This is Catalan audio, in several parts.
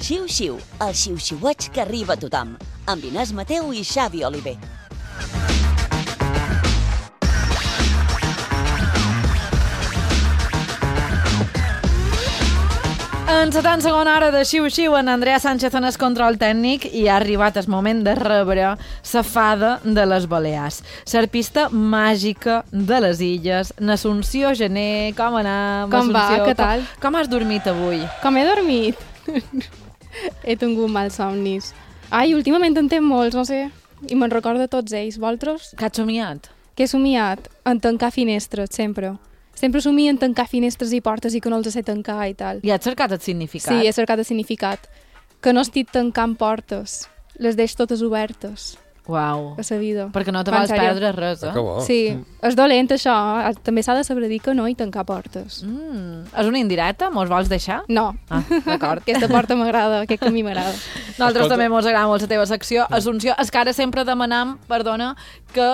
Xiu-xiu, el xiu-xiueig que arriba a tothom, amb Inés Mateu i Xavi Oliver. En la tan segona hora de Xiu-xiu, en Andrea Sánchez en el control tècnic i ha arribat el moment de rebre la fada de les Balears. L'arpista màgica de les illes, n'Assumpció Gené. Com anem? Com va? Què tal? Com has dormit avui? Com he dormit? He tingut mals somnis. Ai, últimament en tinc molts, no sé. I me'n recordo tots ells. Vosaltres? Que has somiat? Que he somiat en tancar finestres, sempre. Sempre somio en tancar finestres i portes i que no els sé tancar i tal. I has cercat el significat? Sí, he cercat el significat. Que no estic tancant portes. Les deix totes obertes. Uau. A la vida. Perquè no te vols perdre res, eh? Sí, és dolent això. També s'ha de saber dir que no i tancar portes. És una indirecta? Mos vols deixar? No. Ah, d'acord. Aquesta porta m'agrada, aquest camí m'agrada. Nosaltres també mos agrada molt la teva secció. Assumpció, és que ara sempre demanam, perdona, que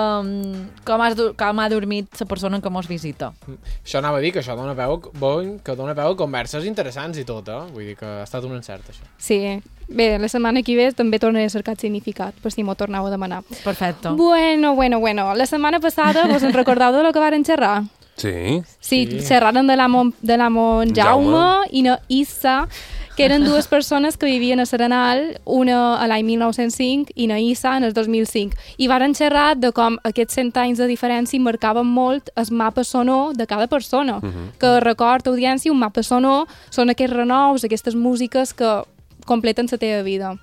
com ha dormit la persona que mos visita. Això anava a dir que això dona peu a converses interessants i tot, eh? Vull dir que ha estat un encert, això. Sí. Bé, la setmana que ve també tornaré a cercar significat, per si m'ho tornau a demanar. Perfecte. Bueno. La setmana passada vos en recordeu de lo que varen xerrar? Sí. Sí, xerraren de la Jaume i na Issa, que eren dues persones que vivien a Serenal, una a l'any 1905 i na Issa en el 2005. I varen xerrar de com aquests 100 anys de diferència marcaven molt el mapa sonor de cada persona. Que record, audiència, un mapa sonor són aquests renous, aquestes músiques que completen la teva vida.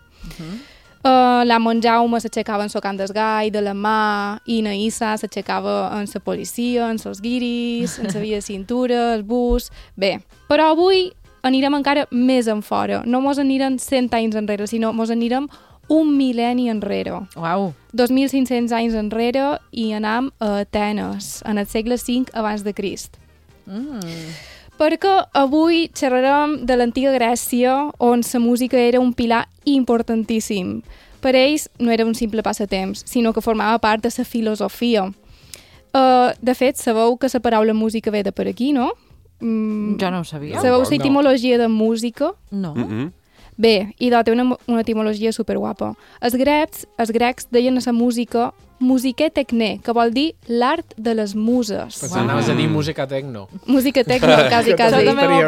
La Jaume s'aixecava en socant del gai, de la mà, i na Issa s'aixecava en la policia, en els guiris, en la via de cintura, el bus... Bé, però avui anirem encara més en fora. No mos anirem 100 anys enrere, sinó mos anirem un mil·lenni enrere. Uau! 2.500 anys enrere i anam a Atenes, en el segle V abans de Crist. Perquè avui xerrarem de l'antiga Grècia, on la música era un pilar importantíssim. Per ells no era un simple passatemps, sinó que formava part de la filosofia. De fet, sabeu que la paraula música ve de per aquí, no? Jo no ho sabia. Sabeu la etimologia de música? No. Bé, i té una etimologia superguapa. Els grecs deien a la música musique tecne, que vol dir l'art de les muses. Anaves a dir música tecno. Música tecno, quasi. Això també